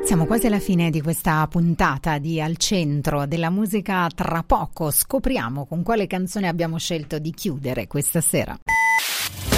Siamo quasi alla fine di questa puntata di Al Centro della Musica. Tra poco scopriamo con quale canzone abbiamo scelto di chiudere questa sera.